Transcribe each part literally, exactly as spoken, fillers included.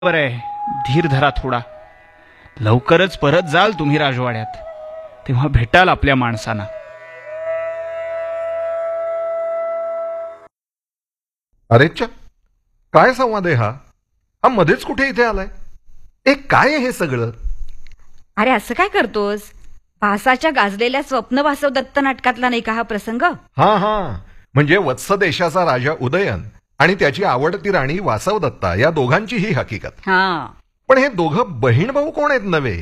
बरं आहे, धीर धरा थोडा. लवकरच परत जाल तुम्ही राजवाड्यात, तेव्हा भेटाल आपल्या माणसांना. अरेच्चा, काय संवाद आहे हा? हा मध्येच कुठे इथे आलाय? एक काय आहे हे सगळं? अरे असं काय करतोस? भासाच्या गाजलेल्या स्वप्न वासव दत्त नाटकातला नाही का हा प्रसंग? हा हा म्हणजे वत्स देशाचा राजा उदयन आणि त्याची आवडती राणी वासवदत्ता या दोघांची ही हकीकत. हा, पण हे दोघं बहीण भाऊ कोण आहेत नव्हे?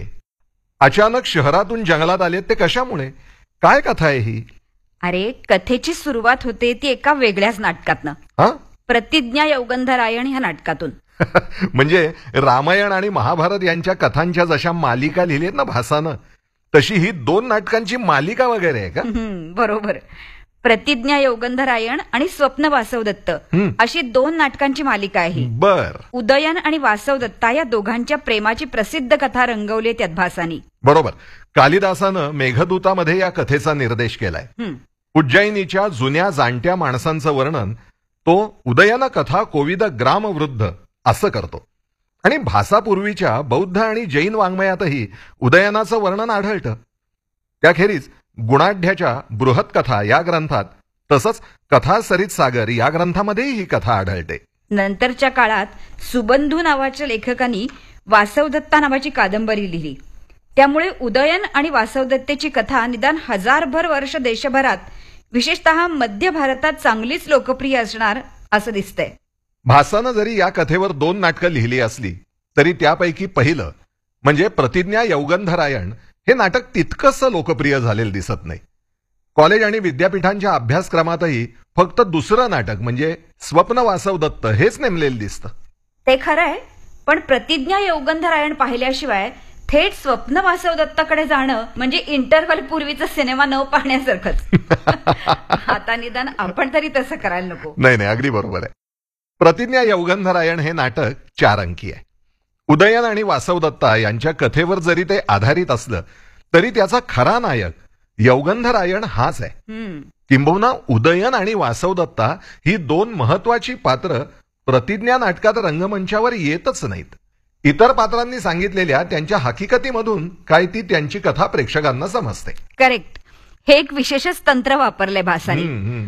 अचानक शहरातून जंगलात आलेत ते कशामुळे? काय कथा आहे ही? अरे कथेची सुरुवात होते ती एका वेगळ्याच नाटकातनं. हा प्रतिज्ञा यौगंधरायण ह्या नाटकातून. म्हणजे रामायण आणि महाभारत यांच्या कथांच्या जशा मालिका लिहिलेत ना भासानं, तशी ही दोन नाटकांची मालिका वगैरे आहे का? हम्म, बरोबर. प्रतिज्ञा यौगंधरायण आणि स्वप्न वासवदत्त अशी दोन नाटकांची मालिका आहे. बर. उदयन आणि वासवदत्ता या दोघांच्या प्रेमाची प्रसिद्ध कथा रंगवली त्यात भासानी. बरोबर. कालिदासानं मेघदूतामध्ये या कथेचा निर्देश केलाय. उज्जैनीच्या जुन्या जाणत्या माणसांचं वर्णन तो उदयन कथा कोविद ग्रामवृद्ध असं करतो. आणि भासापूर्वीच्या बौद्ध आणि जैन वाङ्मयातही उदयनाचं वर्णन आढळतं. त्याखेरीज गुणाढ्याच्या बृहत कथा या ग्रंथात तसंच कथा सरित सागर या ग्रंथामध्येही ही कथा आढळते. नंतरच्या काळात सुबंधू नावाच्या लेखकांनी वासवदत्ता नावाची कादंबरी लिहिली. त्यामुळे उदयन आणि वासवदत्तेची कथा निदान हजारभर वर्ष देशभरात, विशेषतः मध्य भारतात चांगलीच लोकप्रिय असणार असं दिसतंय. भासानं जरी या कथेवर दोन नाटकं लिहिली असली तरी त्यापैकी पहिलं म्हणजे प्रतिज्ञा यौगंधरायण हे नाटक तितकंसं लोकप्रिय झालेलं दिसत नाही. कॉलेज आणि विद्यापीठांच्या अभ्यासक्रमातही फक्त दुसरं नाटक म्हणजे स्वप्न वासवदत्त हेच नेमलेलं दिसतं. ते खरं आहे, पण प्रतिज्ञा यौगंधरायण पाहिल्याशिवाय थेट स्वप्न वासवदत्ताकडे जाणं म्हणजे इंटरव्हल पूर्वीचा सिनेमा न पाहण्यासारखंच. आता निदान आपण तरी तसं करायला नको. नाही नाही, अगदी बरोबर आहे. प्रतिज्ञा यौगंधरायण हे नाटक चार अंकी आहे. उदयन आणि वासवदत्ता यांच्या कथेवर जरी ते आधारित असलं तरी त्याचा खरा नायक यौगंधरायण हाच आहे. किंबहुना उदयन आणि वासवदत्ता ही दोन महत्वाची पात्र प्रतिज्ञा नाटकात रंगमंचावर येतच नाहीत. इतर पात्रांनी सांगितलेल्या त्यांच्या हकीकतीमधून काय ती त्यांची कथा प्रेक्षकांना समजते. करेक्ट. हे एक विशेषच तंत्र वापरलंय भासानी.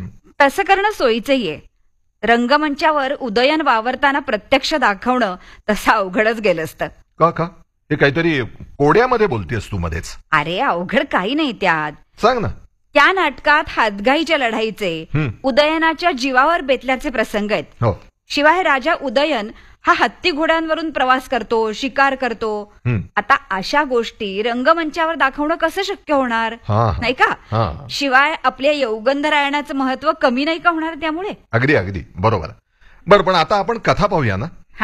तसं करणं सोयीचंही आहे. रंगमंचावर उदयन वावरताना प्रत्यक्ष दाखवणं तसं अवघडच गेलं असतं. का का हे काहीतरी कोड्यामध्ये बोलतेस तू मध्येच? अरे अवघड काही नाही त्यात. सांग ना. त्या नाटकात हातगाईच्या लढाईचे, उदयनाच्या जीवावर बेतल्याचे प्रसंग आहेत. हो. शिवाय राजा उदयन हा हत्ती घोड्यांवरून प्रवास करतो, शिकार करतो. आता अशा गोष्टी रंगमंचावर दाखवणं कसं शक्य होणार नाही का? शिवाय आपल्या यौगंधरायणाचं महत्व कमी नाही का होणार त्यामुळे? अगदी अगदी बरोबर. बरं, पण आता आपण कथा पाहूया ना. हा.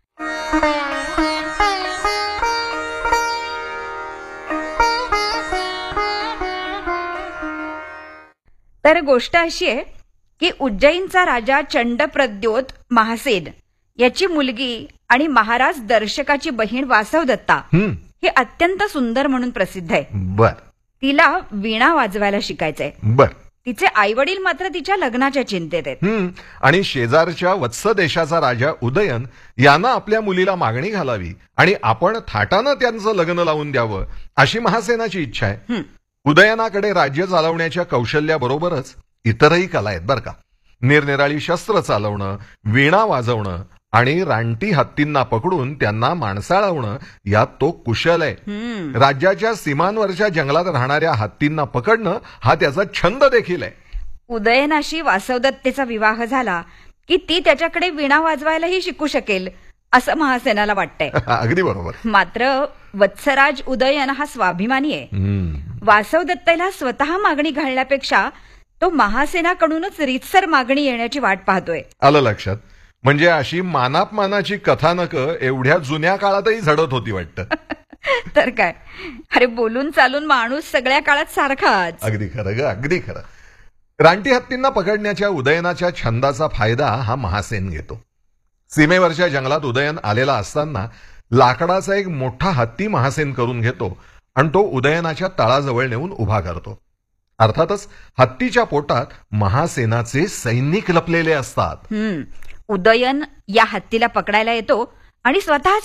तर गोष्ट अशी आहे की उज्जैनचा राजा चंडप्रद्योत महासेन याची मुलगी आणि महाराज दर्शकाची बहीण वासवदत्ता ही अत्यंत सुंदर म्हणून प्रसिद्ध आहे. बर. तिला वीणा वाजवायला शिकायचंय. बर. तिचे आई वडील मात्र तिच्या लग्नाच्या चिंतेत आहेत. आणि शेजारच्या वत्स देशाचा राजा उदयन यानं आपल्या मुलीला मागणी घालावी आणि आपण थाटानं त्यांचं लग्न लावून द्यावं अशी महासेनाची इच्छा आहे. उदयनाकडे राज्य चालवण्याच्या कौशल्याबरोबरच इतरही कला आहेत बरं का. निरनिराळी शस्त्र चालवणं, वीणा वाजवणं आणि रानटी हत्तींना पकडून त्यांना माणसाळवणं यात तो कुशल आहे. राज्याच्या सीमांवरच्या जंगलात राहणाऱ्या हत्तींना पकडणं हा त्याचा छंद देखील आहे. उदयनाशी वासवदत्तेचा विवाह झाला की ती त्याच्याकडे वीणा वाजवायलाही शिकू शकेल असं महासेनाला वाटतंय. अगदी बरोबर. मात्र वत्सराज उदयन हा स्वाभिमानी आहे. वासवदत्तेला स्वतः मागणी घालण्यापेक्षा तो महासेनाकडूनच रीतसर मागणी येण्याची वाट पाहतोय. आलं लक्षात. म्हणजे अशी मानापमानाची कथानकं एवढ्या जुन्या काळातही झडत होती वाटतं. तर काय. अरे बोलून चालून माणूस सगळ्या काळात सारखाच. अगदी खरं ग, अगदी खरं. रानटी हत्तींना पकडण्याच्या उदयनाच्या छंदाचा फायदा हा महासेन घेतो. सीमेवरच्या जंगलात उदयन आलेला असताना लाकडाचा एक मोठा हत्ती महासेन करून घेतो आणि तो उदयनाच्या तळाजवळ नेऊन उभा करतो. अर्थातच हत्तीच्या पोटात महासेनाचे सैनिक लपलेले असतात. उदयन या हत्तीला पकडायला येतो आणि स्वतःच